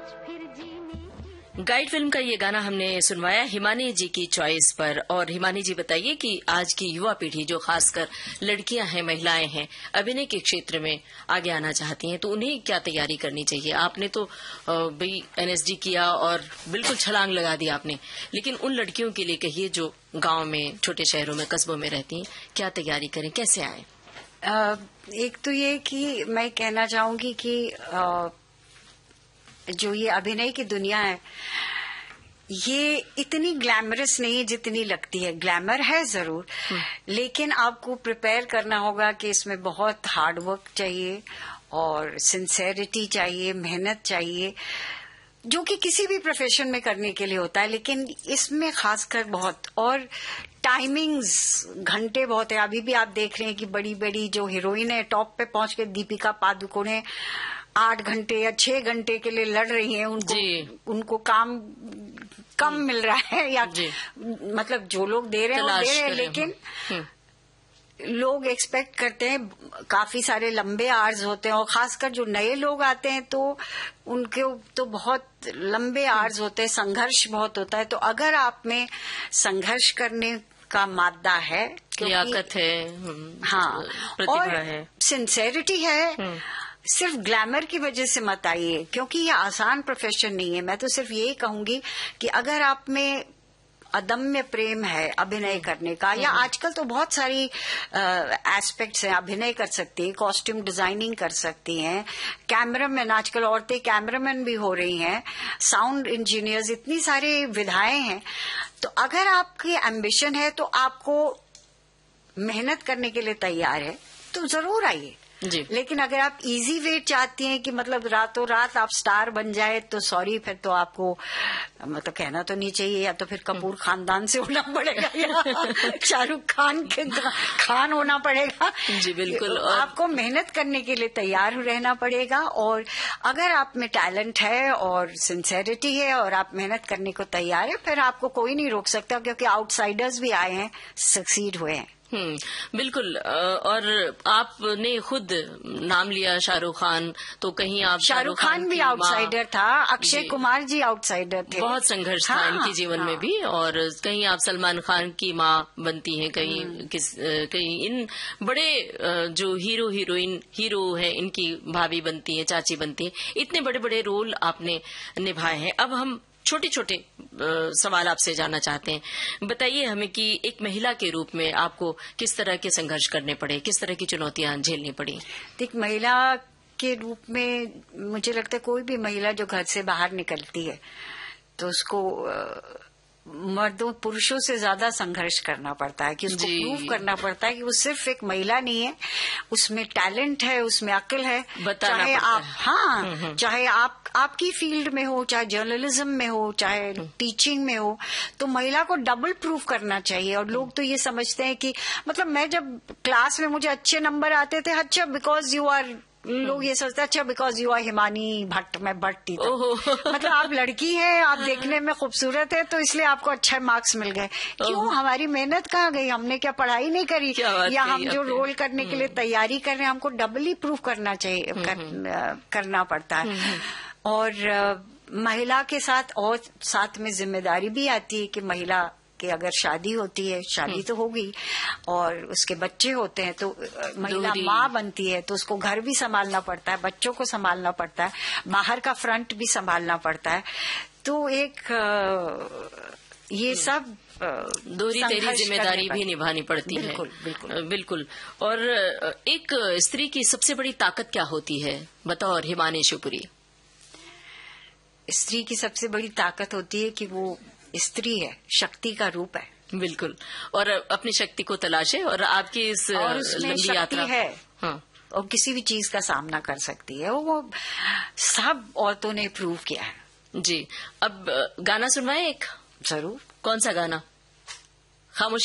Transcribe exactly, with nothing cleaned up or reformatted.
Guide film का ये गाना हमने सुनवाया हिमानी जी की चॉइस पर। और हिमानी जी बताइए कि आज की युवा पीढ़ी जो खासकर लड़कियां हैं, महिलाएं हैं, अभिनय के क्षेत्र में आगे आना चाहती हैं, तो उन्हें क्या तैयारी करनी चाहिए? आपने तो भाई एनएसडी किया और बिल्कुल छलांग लगा दी आपने, लेकिन उन लड़कियों के लिए कहिए जो गांव में, छोटे शहरों में, कस्बों में रहती हैं, क्या तैयारी करें, कैसे आए? आ, एक तो ये कि मैं कहना चाहूंगी कि आ, जो ये अभिनय की दुनिया है ये इतनी ग्लैमरस नहीं है जितनी लगती है। ग्लैमर है जरूर, लेकिन आपको प्रिपेयर करना होगा कि इसमें बहुत हार्ड वर्क चाहिए और सिंसेरिटी चाहिए, मेहनत चाहिए, जो कि किसी भी प्रोफेशन में करने के लिए होता है, लेकिन इसमें खासकर बहुत। और टाइमिंग्स, घंटे बहुत है। अभी भी आप देख रहे हैं कि बड़ी बड़ी जो हीरोइन है टॉप पे पहुंच के, दीपिका पादुकोण आठ घंटे या छह घंटे के लिए लड़ रही हैं, उनको उनको काम कम मिल रहा है, या मतलब जो लोग दे रहे हैं वो दे रहे हैं, लेकिन लोग एक्सपेक्ट करते हैं काफी सारे लंबे आवर्स होते हैं, और खासकर जो नए लोग आते हैं तो उनके तो बहुत लंबे आवर्स होते हैं, संघर्ष बहुत होता है। तो अगर आप में संघर्ष करने का मादा है, लियाकत है, हाँ, प्रतिभा है, सिंसेरिटी है, सिर्फ ग्लैमर की वजह से मत आइए, क्योंकि ये आसान प्रोफेशन नहीं है। मैं तो सिर्फ यही कहूंगी कि अगर आप में अदम्य प्रेम है अभिनय करने का, या आजकल तो बहुत सारी एस्पेक्ट्स हैं, अभिनय कर सकती हैं, कॉस्ट्यूम डिजाइनिंग कर सकती हैं, कैमरामैन, आजकल औरतें कैमरामैन भी हो रही हैं, साउंड इंजीनियर्स, इतनी सारी विधाएं हैं। तो अगर आपकी एम्बिशन है तो आपको मेहनत करने के लिए तैयार है तो जरूर आइए। लेकिन अगर आप इजी वे चाहती हैं कि मतलब रातों रात आप स्टार बन जाए, तो सॉरी, फिर तो आपको मतलब कहना तो नहीं चाहिए, या तो फिर कपूर खानदान से होना पड़ेगा या शाहरुख खान के खान होना पड़ेगा। जी बिल्कुल। और आपको मेहनत करने के लिए तैयार रहना पड़ेगा, और अगर आप में टैलेंट है और सिंसेरिटी है और आप मेहनत करने को तैयार है, फिर आपको कोई नहीं रोक सकता, क्योंकि आउटसाइडर्स भी आए हैं, सक्सीड हुए हैं। हम्म, बिल्कुल। और आपने खुद नाम लिया शाहरुख खान, तो कहीं आप शाहरुख खान भी आउटसाइडर था, अक्षय कुमार जी आउटसाइडर थे, बहुत संघर्ष था इनके जीवन हाँ, में भी। और कहीं आप सलमान खान की माँ बनती हैं, कहीं किस कहीं इन बड़े जो हीरो हीरोइन हीरो है इनकी भाभी बनती है, चाची बनती है, इतने बड़े बड़े रोल आपने निभाए हैं। अब हम छोटे छोटे सवाल आपसे जानना चाहते हैं। बताइए हमें कि एक महिला के रूप में आपको किस तरह के संघर्ष करने पड़े, किस तरह की चुनौतियां झेलनी पड़ी? एक महिला के रूप में मुझे लगता है कोई भी महिला जो घर से बाहर निकलती है तो उसको मर्दों पुरुषों से ज्यादा संघर्ष करना पड़ता है, कि उसको प्रूव करना पड़ता है कि वो सिर्फ एक महिला नहीं है, उसमें टैलेंट है, उसमें अक्ल है। चाहे आप हाँ चाहे आप आपकी फील्ड में हो, चाहे जर्नलिज्म में हो, चाहे टीचिंग में हो, तो महिला को डबल प्रूफ करना चाहिए। और लोग तो ये समझते हैं कि मतलब मैं जब क्लास में मुझे अच्छे नंबर आते थे, अच्छा बिकॉज यू आर, लोग ये सोचते हैं अच्छा because you are Himani Bhatt, मैं भट्ट थी तो मतलब आप लड़की हैं, आप देखने में खूबसूरत है, तो इसलिए आपको अच्छे मार्क्स मिल गए। क्यों? हमारी मेहनत कहाँ गई? हमने क्या पढ़ाई नहीं करी, या हम जो रोल करने के लिए तैयारी कर रहे हैं हमको डबली प्रूफ करना चाहिए, कर, करना पड़ता है। और महिला के साथ और साथ में जिम्मेदारी भी आती है कि महिला कि अगर शादी होती है, शादी तो होगी, और उसके बच्चे होते हैं, तो महिला माँ बनती है, तो उसको घर भी संभालना पड़ता है, बच्चों को संभालना पड़ता है, बाहर का फ्रंट भी संभालना पड़ता है। तो एक ये सब दोहरी तेरी जिम्मेदारी भी निभानी पड़ती है। बिल्कुल, बिल्कुल बिल्कुल। और एक स्त्री की सबसे बड़ी ताकत क्या होती है बतौर हिमानी शिवपुरी? स्त्री की सबसे बड़ी ताकत होती है कि वो स्त्री है, शक्ति का रूप है। बिल्कुल। और अपनी शक्ति को तलाशे, और आपकी इस लंबी यात्रा है हाँ, और किसी भी चीज का सामना कर सकती है, वो सब औरतों ने प्रूव किया है। जी। अब गाना सुनवाएं एक? जरूर। कौन सा गाना? खामोशी